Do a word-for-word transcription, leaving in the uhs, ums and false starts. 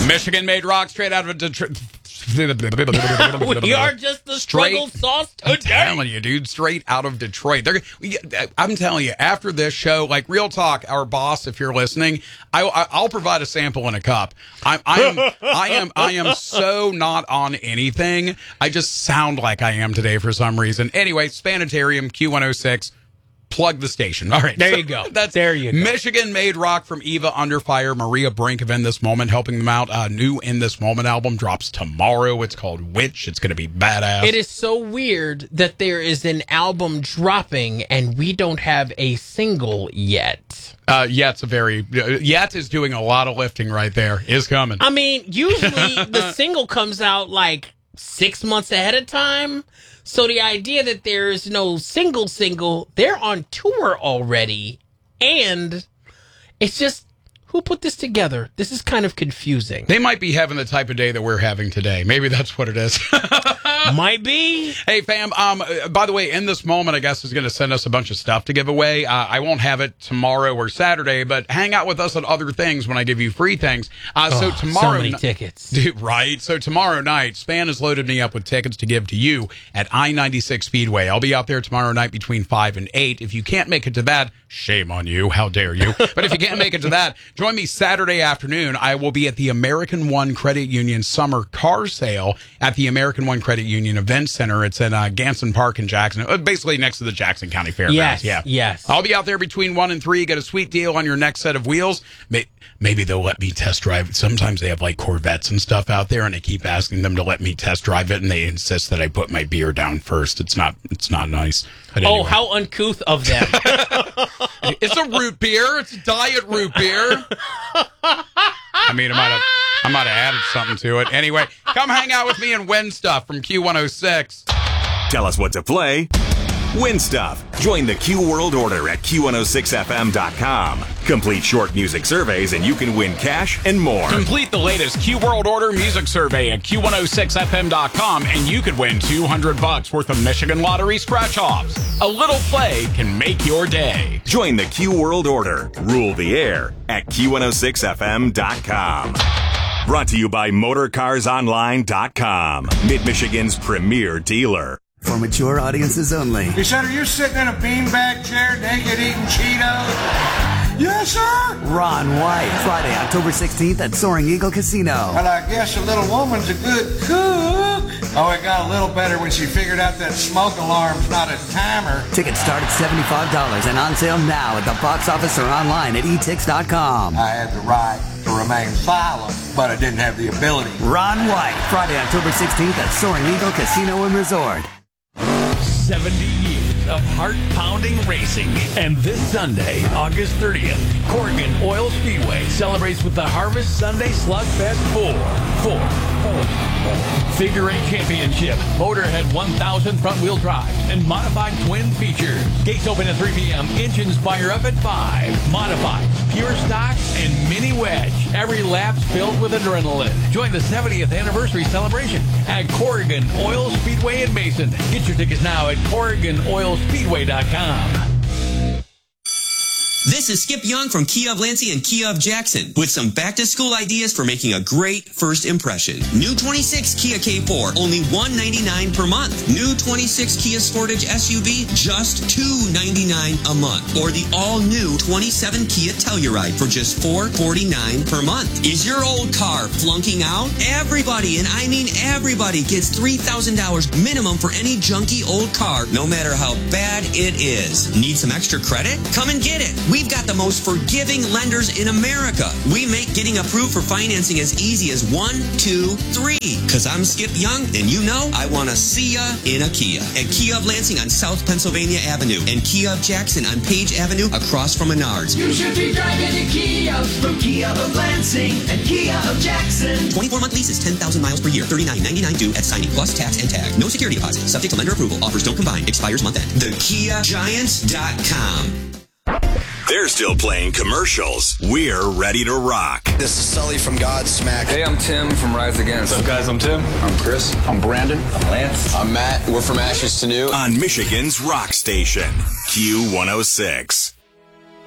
Michigan-made rock straight out of Detroit. We are just the struggle sauce today. I'm telling you, dude, straight out of Detroit. They're, we, I'm telling you, after this show, like real talk, our boss, if you're listening, I, I, I'll provide a sample in a cup. I, I am, I am, I am so not on anything. I just sound like I am today for some reason. Anyway, Spanitarium Q one oh six. Plug the station. All right. There so you go. That's there you go. Michigan-made rock from Eva Under Fire, Maria Brink of In This Moment, helping them out. Uh, new In This Moment album drops tomorrow. It's called Witch. It's going to be badass. It is so weird that there is an album dropping and we don't have a single yet. Uh, Yet's a very, uh, Yet is doing a lot of lifting right there. Is coming. I mean, usually the single comes out like six months ahead of time. So the idea that there is no single single, they're on tour already. And it's just, who put this together? This is kind of confusing. They might be having the type of day that we're having today. Maybe that's what it is. Might be. Hey, fam, um, by the way, In This Moment, I guess, is going to send us a bunch of stuff to give away. Uh, I won't have it tomorrow or Saturday, but hang out with us on other things when I give you free things. Uh, oh, so tomorrow... So many tickets. Dude, right? So tomorrow night, Span has loaded me up with tickets to give to you at I ninety-six Speedway. I'll be out there tomorrow night between five and eight. If you can't make it to that, shame on you. How dare you? But if you can't make it to that, join me Saturday afternoon. I will be at the American One Credit Union Summer Car Sale at the American One Credit Union Event Center. It's in uh, Ganson Park in Jackson, basically next to the Jackson County Fairgrounds. Yes, yeah. yes. I'll be out there between one and three. Get a sweet deal on your next set of wheels. Maybe they'll let me test drive it. Sometimes they have like Corvettes and stuff out there, and I keep asking them to let me test drive it, and they insist that I put my beer down first. It's not. It's not nice. But anyway. Oh, how uncouth of them! It's a root beer. It's a diet root beer. I mean, I might have, I might have added something to it. Anyway, come hang out with me and win stuff from Q one oh six. Tell us what to play. Win stuff. Join the Q World Order at Q one oh six F M dot com. Complete short music surveys and you can win cash and more. Complete the latest Q World Order music survey at Q one oh six F M dot com and you could win two hundred bucks worth of Michigan Lottery scratch-offs. A little play can make your day. Join the Q World Order. Rule the air at Q one oh six F M dot com. Brought to you by Motor Cars Online dot com. Mid-Michigan's premier dealer. For mature audiences only. You said, are you sitting in a beanbag chair naked eating Cheetos? Yes, sir. Ron White, Friday, October sixteenth at Soaring Eagle Casino. Well, I guess a little woman's a good cook. Oh, it got a little better when she figured out that smoke alarm's not a timer. Tickets start at seventy-five dollars and on sale now at the box office or online at e tix dot com. I had the right to remain silent, but I didn't have the ability. Ron White, Friday, October sixteenth at Soaring Eagle Casino and Resort. seventy years of heart-pounding racing. And this Sunday, August thirtieth, Corrigan Oil Speedway celebrates with the Harvest Sunday Slugfest four. Four. Four. Four. Figure Eight Championship, Motorhead one thousand front-wheel drive, and modified twin features. Gates open at three p.m. Engines fire up at five. Modified, pure stock, and mini wedge. Every lap's filled with adrenaline. Join the seventieth anniversary celebration at Corrigan Oil Speedway in Mason. Get your tickets now at Corrigan Oil Speedway dot com. This is Skip Young from Kia of Lansing and Kia of Jackson with some back-to-school ideas for making a great first impression. New twenty-six Kia K four, only one hundred ninety-nine dollars per month. New twenty-six Kia Sportage S U V, just two hundred ninety-nine dollars a month. Or the all-new twenty-seven Kia Telluride for just four hundred forty-nine dollars per month. Is your old car flunking out? Everybody, and I mean everybody, gets three thousand dollars minimum for any junky old car, no matter how bad it is. Need some extra credit? Come and get it. We've got the most forgiving lenders in America. We make getting approved for financing as easy as one, two, three. Cause I'm Skip Young, and you know I want to see ya in a Kia. At Kia of Lansing on South Pennsylvania Avenue and Kia of Jackson on Page Avenue across from Menards. You should be driving a Kia from Kia of Lansing and Kia of Jackson. twenty-four month leases, ten thousand miles per year, thirty-nine ninety-nine due at signing plus tax and tag. No security deposit. Subject to lender approval. Offers don't combine. Expires month end. the kia giants dot com. They're still playing commercials. We're ready to rock. This is Sully from Godsmack. Hey, I'm Tim from Rise Against. What's up, guys? I'm Tim. I'm Chris. I'm Brandon. I'm Lance. I'm Matt. We're from Ashes to New. On Michigan's rock station, Q one oh six.